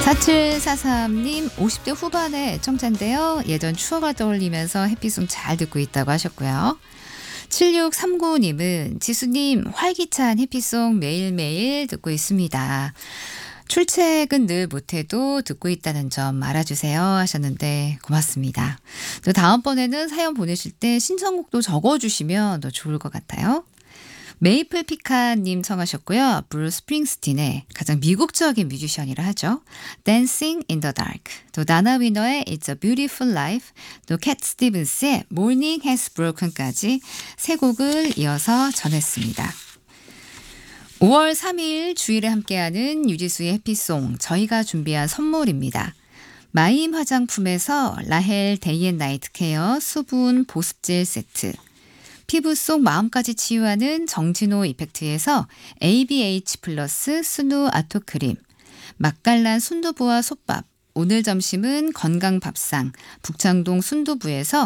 4743님 50대 후반의 애청자인데요. 예전 추억을 떠올리면서 해피송 잘 듣고 있다고 하셨고요. 7639님은 지수님 활기찬 해피송 매일매일 듣고 있습니다. 출첵은 늘 못해도 듣고 있다는 점 알아주세요 하셨는데 고맙습니다. 또 다음번에는 사연 보내실 때 신청곡도 적어주시면 더 좋을 것 같아요. 메이플 피카님 청하셨고요. 브루스 스프링스틴의 가장 미국적인 뮤지션이라 하죠. Dancing in the Dark, 또 나나 위너의 It's a Beautiful Life, 또 캣 스티븐스의 Morning Has Broken까지 세 곡을 이어서 전했습니다. 5월 3일 주일에 함께하는 유지수의 해피송, 저희가 준비한 선물입니다. 마임 화장품에서 라헬 데이앤나이트 케어 수분 보습젤 세트, 피부 속 마음까지 치유하는 정진호 이펙트에서 ABH 플러스 스누 아토크림, 맛깔난 순두부와 솥밥, 오늘 점심은 건강밥상 북창동 순두부에서